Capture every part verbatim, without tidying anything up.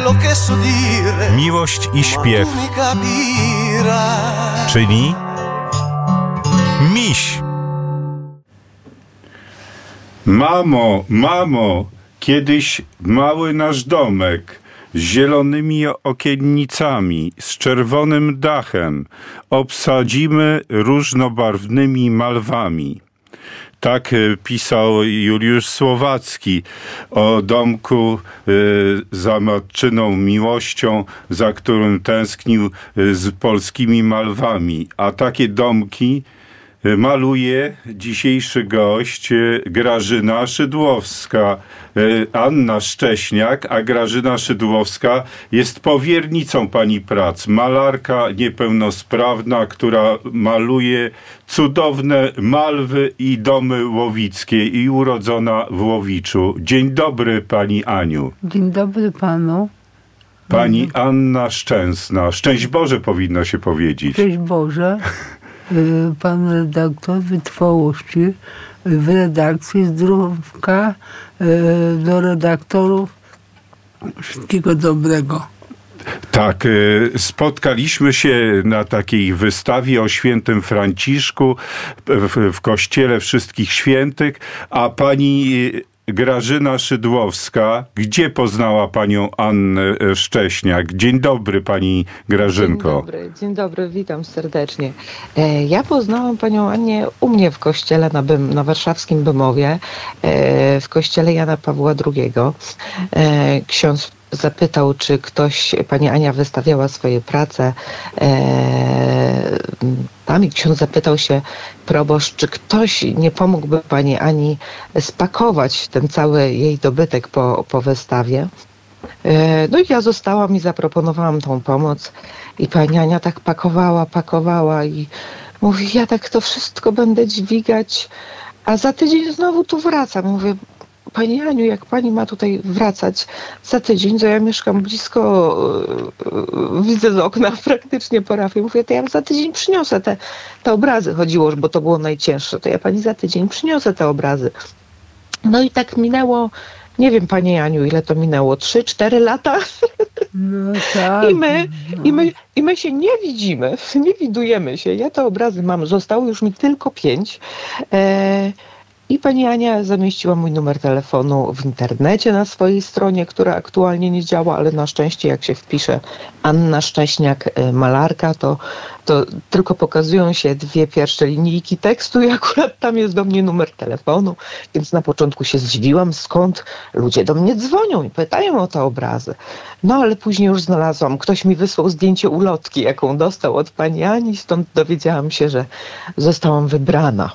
Miłość i śpiew, czyli miś. Mamo, mamo, kiedyś mały nasz domek z zielonymi okiennicami, z czerwonym dachem obsadzimy różnobarwnymi malwami. Tak pisał Juliusz Słowacki o domku y, za matczyną miłością, za którym tęsknił y, z polskimi malwami. A takie domki maluje dzisiejszy gość Grażyna Szydłowska. Anna Szcześniak, a Grażyna Szydłowska jest powiernicą pani prac. Malarka niepełnosprawna, która maluje cudowne malwy i domy łowickie i urodzona w Łowiczu. Dzień dobry pani Aniu. Dzień dobry panu. Pani Anna Szczęsna. Szczęść Boże powinno się powiedzieć. Szczęść Boże. Pan redaktor wytrwałości w redakcji, zdrówka do redaktorów, wszystkiego dobrego. Tak, spotkaliśmy się na takiej wystawie o świętym Franciszku w, w Kościele Wszystkich Świętych, a pani Grażyna Szydłowska, gdzie poznała panią Annę Szcześniak? Dzień dobry, pani Grażynko. Dzień dobry, dzień dobry, witam serdecznie. Ja poznałam panią Annię u mnie w kościele na, Bym, na warszawskim Bymowie, w kościele Jana Pawła drugiego. Ksiądz zapytał, czy ktoś, pani Ania wystawiała swoje prace. E, tam i ksiądz zapytał się, proboszcz, czy ktoś nie pomógłby pani Ani spakować ten cały jej dobytek po, po wystawie. E, no i ja zostałam i zaproponowałam tą pomoc. I pani Ania tak pakowała, pakowała i mówi, ja tak to wszystko będę dźwigać, a za tydzień znowu tu wracam. Mówię, pani Aniu, jak pani ma tutaj wracać za tydzień, to ja mieszkam blisko, yy, widzę z okna praktycznie parafię. Mówię, to ja za tydzień przyniosę te, te obrazy. Chodziło, bo to było najcięższe. To ja pani za tydzień przyniosę te obrazy. No i tak minęło, nie wiem pani Aniu, ile to minęło, trzy, cztery lata? No tak. I my, no. i my, i my się nie widzimy, nie widujemy się. Ja te obrazy mam, zostało już mi tylko pięć. E, I pani Ania zamieściła mój numer telefonu w internecie na swojej stronie, która aktualnie nie działa, ale na szczęście jak się wpisze Anna Szcześniak, malarka, to, to tylko pokazują się dwie pierwsze linijki tekstu i akurat tam jest do mnie numer telefonu, więc na początku się zdziwiłam, skąd ludzie do mnie dzwonią i pytają o te obrazy. No ale później już znalazłam, ktoś mi wysłał zdjęcie ulotki, jaką dostał od pani Ani, stąd dowiedziałam się, że zostałam wybrana.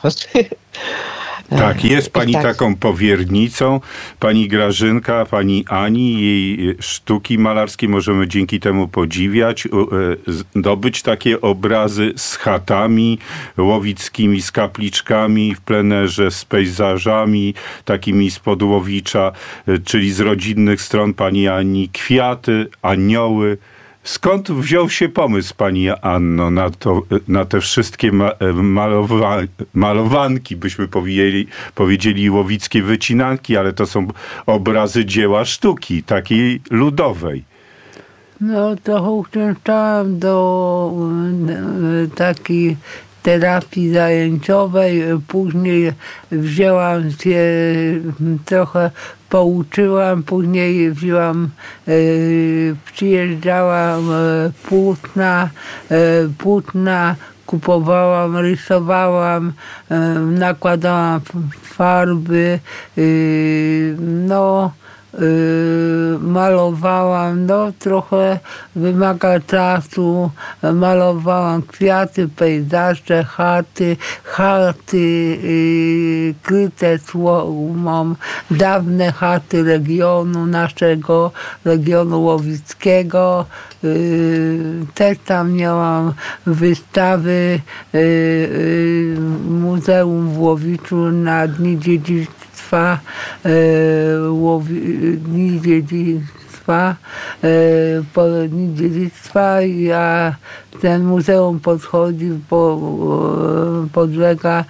Tak, jest pani tak. taką powiernicą. Pani Grażynka, pani Ani, jej sztuki malarskie możemy dzięki temu podziwiać, zdobyć takie obrazy z chatami łowickimi, z kapliczkami w plenerze, z pejzażami takimi spod Łowicza, czyli z rodzinnych stron pani Ani, kwiaty, anioły. Skąd wziął się pomysł, pani Anno, na, to, na te wszystkie ma, malowa, malowanki, byśmy powiedzieli, powiedzieli łowickie wycinanki, ale to są obrazy dzieła sztuki, takiej ludowej. No trochę uczęszczałam do e, takiej terapii zajęciowej, później wzięłam się, trochę pouczyłam, później wzięłam, e, przyjeżdżałam e, płótna, e, płótna kupowałam, rysowałam, e, nakładałam farby, e, no Yy, malowałam, no trochę wymaga czasu, malowałam kwiaty, pejzaże, chaty, chaty yy, kryte słomą, dawne chaty regionu naszego, regionu łowickiego. Yy, też tam miałam wystawy yy, yy, Muzeum w Łowiczu na Dni Dziedzictwa, yy, Łowi- Dni Dziedzictwa, yy, po Dni Dziedzictwa, a ten muzeum podchodzi, po, yy, podlega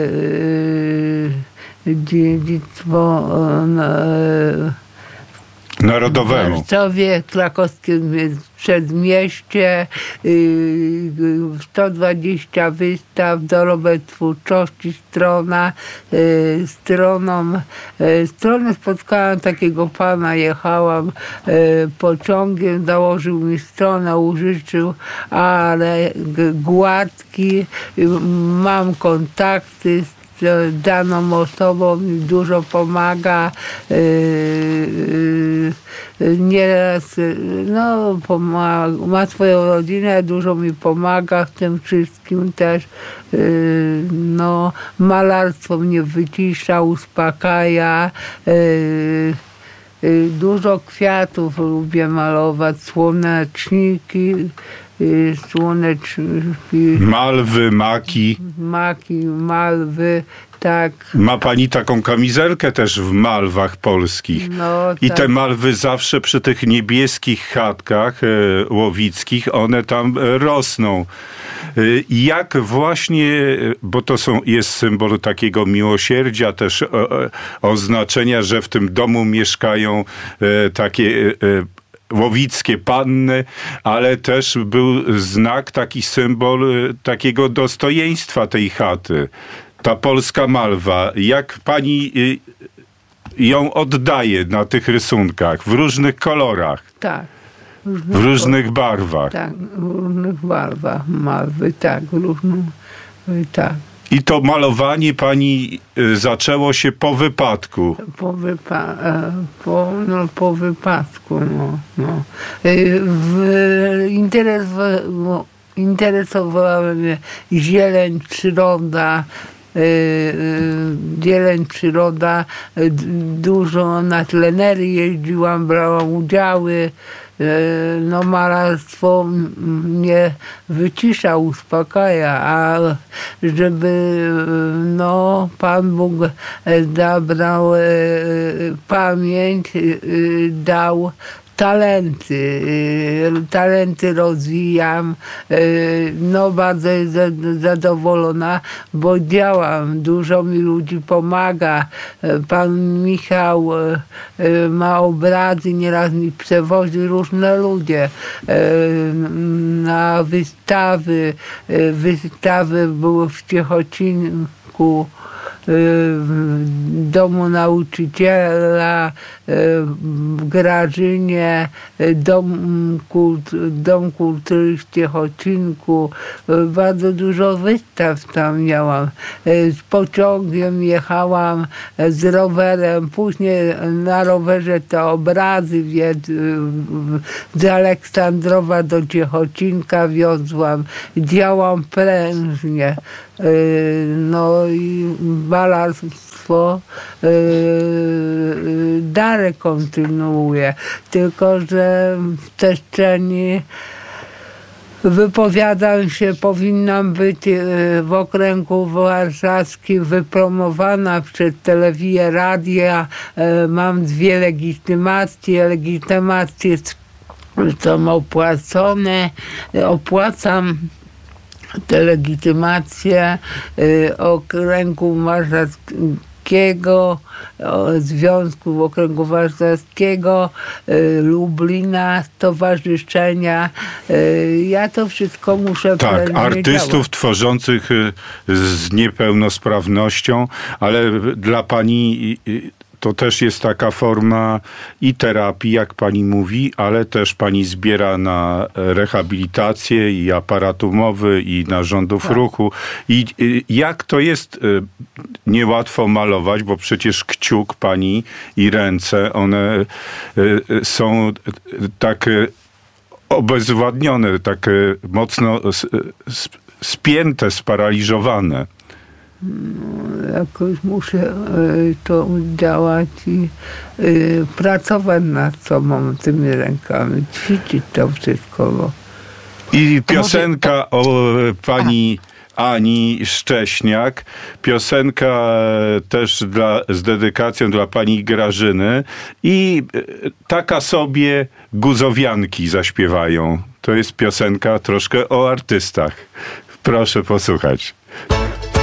yy, dziedzictwo yy, Narodowemu. W Warszawie, krakowskim przedmieście, sto dwadzieścia wystaw, dorobek twórczości, strona, stroną, stronę spotkałam takiego pana, jechałam pociągiem, założył mi stronę, użyczył, ale gładki, mam kontakty z daną osobą, mi dużo pomaga. Nieraz no, pomaga, ma swoją rodzinę, dużo mi pomaga w tym wszystkim też. No, malarstwo mnie wycisza, uspokaja. Dużo kwiatów lubię malować, słoneczniki, słoneczniki. Malwy, maki. Maki, malwy, tak. Ma pani taką kamizelkę też w malwach polskich. No, I tak. te malwy zawsze przy tych niebieskich chatkach e, łowickich, one tam e, rosną. E, jak właśnie, bo to są, jest symbol takiego miłosierdzia, też e, e, oznaczenia, że w tym domu mieszkają e, takie e, łowickie panny, ale też był znak, taki symbol e, takiego dostojeństwa tej chaty. Ta polska malwa, jak pani y, ją oddaje na tych rysunkach, w różnych kolorach, Tak. w różnych barwach. Tak, w różnych barwach malwy, tak, w różnym, tak. I to malowanie pani y, zaczęło się po wypadku. Po, wypa- e, po, no, po wypadku, no. no. Y, W, interesowa- interesowała mnie zieleń, przyroda, y, y, zieleń, przyroda, y, dużo na plenery jeździłam, brałam udziały. No, malarstwo mnie wycisza, uspokaja, a żeby no, Pan Bóg zabrał pamięć, dał talenty, talenty rozwijam, no bardzo jestem zadowolona, bo działam, dużo mi ludzi pomaga. Pan Michał ma obrazy, nieraz mi przewozi różne ludzie na wystawy. Wystawy były w Ciechocinku, w domu nauczyciela, w Grażynie, dom, kult, dom kultury w Ciechocinku. Bardzo dużo wystaw tam miałam. Z pociągiem jechałam, z rowerem, później na rowerze te obrazy z Aleksandrowa do Ciechocinka wiozłam. Działam prężnie. No i malarstwo dalej kontynuuje, tylko że w przestrzeni wypowiadam się, powinnam być w okręgu warszawskim wypromowana przez telewizję, radia. Mam dwie legitymacje. Legitymacje są opłacone. Opłacam te legitymacje y, Okręgu Warszawskiego, o, Związku Okręgu Warszawskiego, y, Lublina, Stowarzyszenia. Y, ja to wszystko muszę Tak, artystów działać. tworzących y, z niepełnosprawnością, ale dla pani y, to też jest taka forma i terapii, jak pani mówi, ale też pani zbiera na rehabilitację i aparat umowy, i narządów tak. ruchu. I y, jak to jest y, niełatwo malować, bo przecież kciuk pani i ręce, one y, y, są y, tak y, obezwładnione, tak y, mocno y, spięte, sparaliżowane. No, jakoś muszę y, to działać i y, pracować nad sobą tymi rękami, ćwiczyć to wszystko. Bo... I piosenka o pani Ani Szcześniak, piosenka też dla, z dedykacją dla pani Grażyny i taka sobie guzowianki zaśpiewają. To jest piosenka troszkę o artystach. Proszę posłuchać.